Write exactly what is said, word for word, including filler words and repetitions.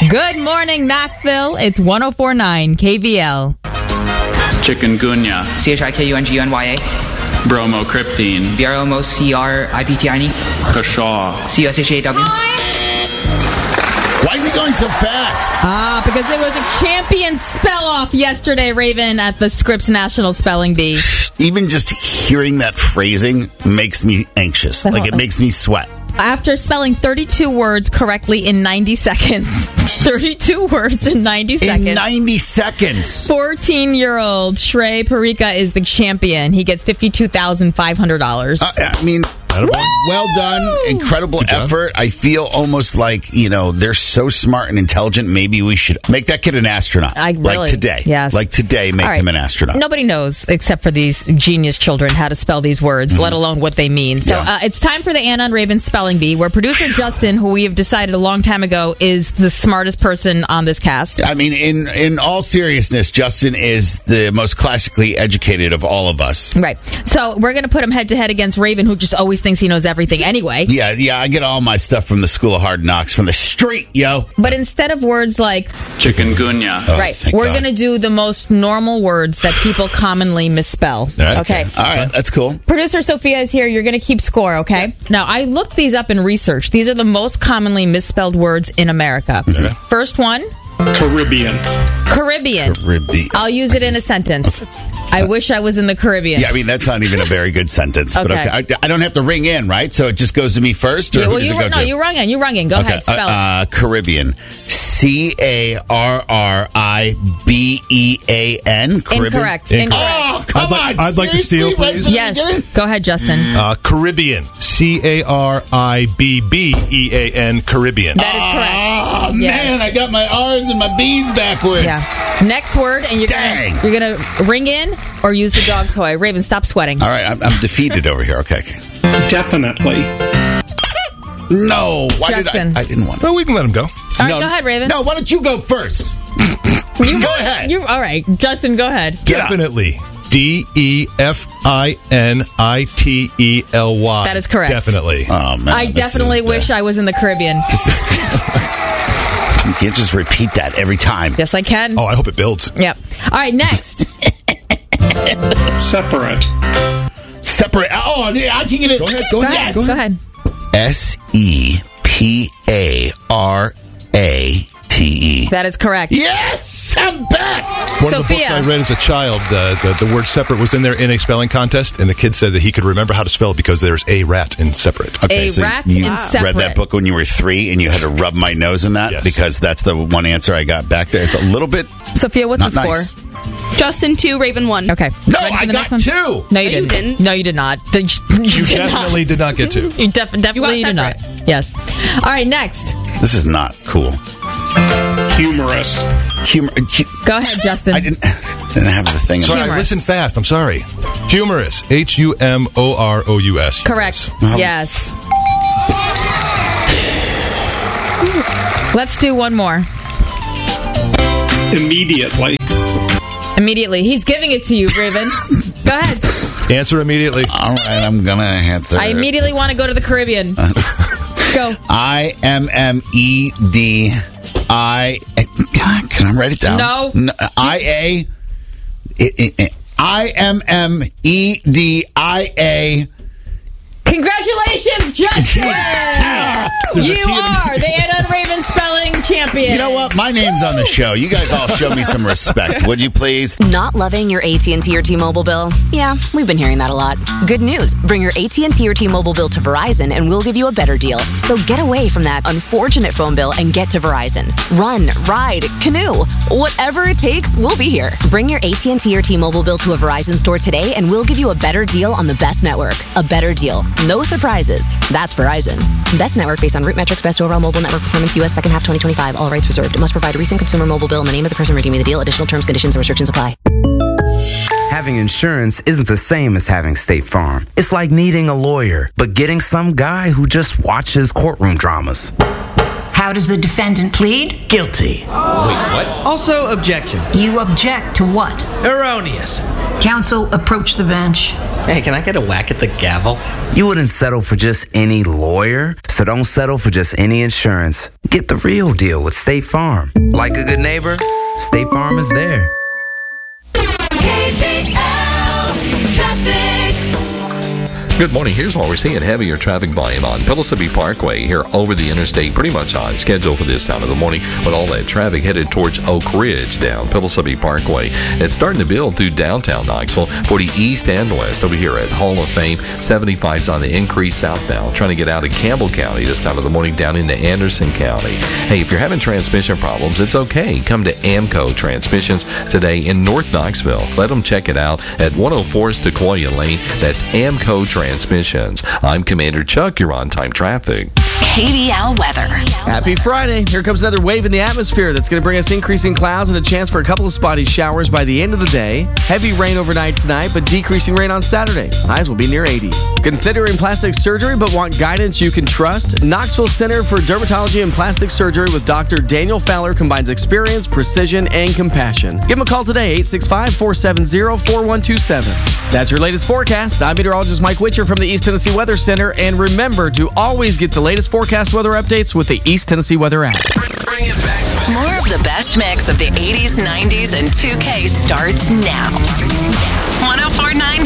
Good morning, Knoxville. It's one oh four point nine K V L. Chikungunya. C H I K U N G U N Y A. Bromocriptine. B R O M O C R I P T I N E. Kashaw. C U S H A W. Why is he going so fast? Ah, because it was a champion spell-off yesterday, Raven, at the Scripps National Spelling Bee. Even just hearing that phrasing makes me anxious. Like, it makes me sweat. After spelling thirty-two words correctly in ninety seconds. thirty-two words in ninety seconds. In ninety seconds. fourteen-year-old Shrey Parika is the champion. He gets fifty-two thousand five hundred dollars. Uh, I mean, well done. Incredible effort. I feel almost like, you know, they're so smart and intelligent. Maybe we should make that kid an astronaut. I really, like today. Yes. Like today, make right. him an astronaut. Nobody knows, except for these genius children, how to spell these words, mm-hmm. let alone what they mean. So yeah. uh, it's time for the Anna and Raven Spelling Bee, where producer Justin, who we have decided a long time ago is the smartest person on this cast. I mean, in, in all seriousness, Justin is the most classically educated of all of us. Right. So we're going to put him head-to-head against Raven, who just always thinks he knows everything anyway. Yeah, yeah, I get all my stuff from the School of Hard Knocks, from the street, yo. But instead of words like chikungunya, oh, right, we're going to do the most normal words that people commonly misspell. Right, okay. okay. All right, that's cool. Producer Sophia is here. You're going to keep score, okay? Yeah. Now, I looked these up in research. These are the most commonly misspelled words in America. Okay. First one. Caribbean. Caribbean. Caribbean. I'll use it in a sentence. I wish I was in the Caribbean. Yeah, I mean, that's not even a very good sentence. Okay. But okay. I, I don't have to ring in, right? So it just goes to me first? Or yeah, well, who does you, it go no, to? you rung in. You rung in. Go okay. ahead. Spell uh, it. Uh, Caribbean. C A R R I B E A N. Caribbean. Incorrect. Incorrect. Oh, come I'd like, on. I'd like to steal, please. Yes. Go ahead, Justin. Uh, Caribbean. C A R I B B E A N. Caribbean. That is correct. Oh, yes. man. I got my R's and my B's backwards. Yeah. Next word, and you're Dang. gonna, you're going to ring in or use the dog toy. Raven, stop sweating. All right. I'm, I'm defeated over here. Okay. Definitely. No. Why Justin. did I? I didn't want to. Well, we can let him go. All right, no, go ahead, Raven. No, why don't you go first? You, go ahead. You, all right, Justin, go ahead. Get up. Definitely. D E F I N I T E L Y. That is correct. Definitely. Oh, man. I this definitely is wish bad. I was in the Caribbean. This is You can't just repeat that every time. Yes, I can. Oh, I hope it builds. Yep. All right, next. Separate. Separate. Oh, yeah, I can get it. Go ahead. Go Go ahead. ahead. Go ahead. S E P A R A T E. That is correct. Yes! I'm back! One Sophia. of the books I read as a child, uh, the, the word separate was in there in a spelling contest, and the kid said that he could remember how to spell it because there's a rat in separate. Okay, A so rat you in read separate. that book when you were three and you had to rub my nose in that? Yes. Because that's the one answer I got back there. It's a little bit Sophia, what's not the score? nice. Justin two, Raven one. Okay. No, Ready for I the got next two. one? No, you No, you didn't. didn't. No, you did not. The- You did definitely not. did not get to. You def- definitely You did got not. Yes. All right, next. This is not cool. Humorous. Humor. Go ahead, Justin. I didn't, didn't have the thing. Sorry, Humorous. listen fast. I'm sorry. Humorous. H U M O R O U S. Correct. Well- Yes. Let's do one more. Immediately. Immediately. He's giving it to you, Raven. Go ahead. Answer immediately. All right, I'm going to answer. I immediately want to go to the Caribbean. Go. I M M E D I. God, can I write it down? No. I A. I M M E D I A. Congratulations, Justin! There's a You T in- are the Anna and Raven spelling champion. You know what? My name's on the show. You guys all show me some respect, would you please? Not loving your A T and T or T-Mobile bill? Yeah, we've been hearing that a lot. Good news. Bring your A T and T or T-Mobile bill to Verizon and we'll give you a better deal. So get away from that unfortunate phone bill and get to Verizon. Run, ride, canoe. Whatever it takes, we'll be here. Bring your A T and T or T-Mobile bill to a Verizon store today and we'll give you a better deal on the best network. A better deal. No surprises. That's Verizon. Best network based on root metrics, best overall mobile network performance, U S second half twenty twenty-five. All rights reserved. Must provide a recent consumer mobile bill and the name of the person redeeming the deal. Additional terms, conditions, and restrictions apply. Having insurance isn't the same as having State Farm. It's like needing a lawyer, but getting some guy who just watches courtroom dramas. How does the defendant plead? Guilty. Wait, what? Also, objection. You object to what? Erroneous. Counsel, approach the bench. Hey, can I get a whack at the gavel? You wouldn't settle for just any lawyer, so don't settle for just any insurance. Get the real deal with State Farm. Like a good neighbor, State Farm is there. K B L Traffic. Good morning. Here's what we're seeing. Heavier traffic volume on Pellissippi Parkway here over the interstate, pretty much on schedule for this time of the morning, with all that traffic headed towards Oak Ridge down Pellissippi Parkway. It's starting to build through downtown Knoxville for the east and west over here at Hall of Fame. seventy-five's on the increase southbound, trying to get out of Campbell County this time of the morning down into Anderson County. Hey, if you're having transmission problems, it's okay. Come to AMCO Transmissions today in North Knoxville. Let them check it out at one oh four Sequoia Lane. That's AMCO Transmissions. Transmissions. I'm Commander Chuck. You're on time traffic. K B L weather. Happy Friday. Here comes another wave in the atmosphere that's going to bring us increasing clouds and a chance for a couple of spotty showers by the end of the day. Heavy rain overnight tonight, but decreasing rain on Saturday. Highs will be near eighty. Considering plastic surgery but want guidance you can trust? Knoxville Center for Dermatology and Plastic Surgery with Doctor Daniel Fowler combines experience, precision, and compassion. Give him a call today, eight six five, four seven zero, four one two seven. That's your latest forecast. I'm meteorologist Mike Witcher from the East Tennessee Weather Center. And remember to always get the latest forecast weather updates with the East Tennessee Weather app. More of the best mix of the eighties, nineties, and two K starts now. one oh four point nine